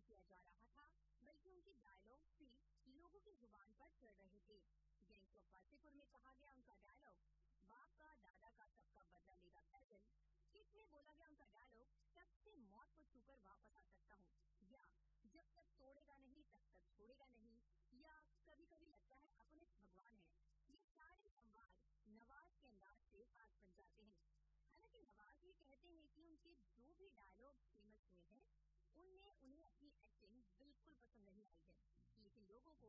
किया जा रहा था, बल्कि उनकी डायलॉग भी लोगों की जुबान पर चढ़ रहे थे। गैंग्स ऑफ वासेपुर में कहा गया उनका डायलॉग, बाप का दादा का सबका बदला लेगा फैजल। स्किट में बोला गया उनका डायलॉग, सबसे मौत को छूकर वापस आ सकता हूँ, या जब तक तोड़ेगा नहीं तब तक छोड़ेगा नहीं, या कभी कभी लगता है अपने भगवान है। ये सारे संवाद नवाज के अंदाज से खास बन जाते हैं। हालांकि नवाज ये कहते हैं कि उनके जो भी डायलॉग फेमस हुए हैं, उनमें उन्हें अपनी एक्टिंग बिल्कुल पसंद नहीं आई है, लेकिन लोगों को